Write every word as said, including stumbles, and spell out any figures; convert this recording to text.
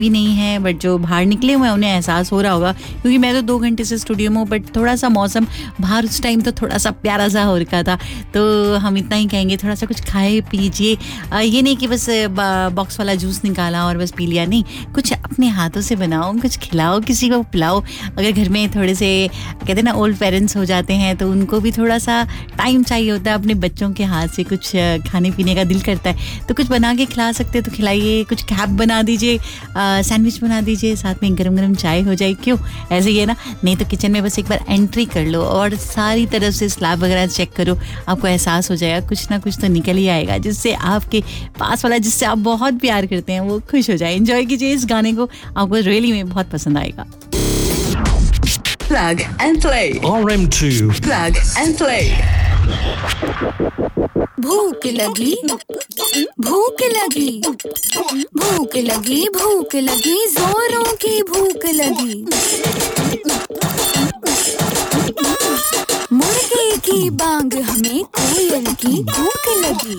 भी नहीं है, बट जो बाहर निकले हुए हैं उन्हें एहसास हो रहा होगा, क्योंकि मैं तो दो घंटे से स्टूडियो में हूँ, बट थोड़ा सा मौसम बाहर उस टाइम तो थोड़ा सा प्यारा सा हो रखा था। तो हम इतना ही कहेंगे, थोड़ा सा कुछ खाए पीजिए, ये नहीं कि बस बॉक्स वाला जूस निकाला और बस पी लिया, नहीं, कुछ अपने हाथों से बनाओ, कुछ खिलाओ, किसी को पिलाओ। अगर घर में थोड़े से कहते हैं ना ओल्ड पेरेंट्स हो जाते हैं तो उनको भी थोड़ा सा टाइम चाहिए होता है, अपने बच्चों के हाथ से कुछ खाने पीने का दिल करता है, तो कुछ बना के खिला सकते हैं तो खिलाइए, कुछ कैप बना दीजिए, सैंडविच बना दीजिए, साथ में गरम गरम चाय हो जाए, क्यों ऐसे ही है ना। नहीं तो किचन में बस एक बार एंट्री कर लो और सारी तरफ से स्लैब वगैरह चेक करो, आपको एहसास हो जाएगा कुछ ना कुछ तो निकल ही आएगा, जिससे आपके पास वाला जिससे आप बहुत प्यार करते हैं वो खुश हो जाए। एंजॉय कीजिए इस गाने को, आपको रियली में बहुत पसंद आएगा। Plug and play. R M two. Plug and play. भूख लगी, भूख लगी, भूख लगी, भूख लगी, जोरों की भूख लगी। मुर्गे की बांग हमें कोयल की भूख लगी।